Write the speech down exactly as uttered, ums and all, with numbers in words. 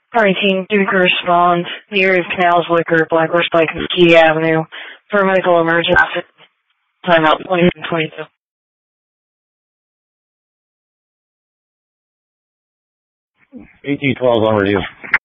Alright, team, Duke respond. The area of Canals, Liquor, Blackhorse Pike, and Key Avenue for a medical emergency. Timeout twenty twenty-two. eighteen twelve on review.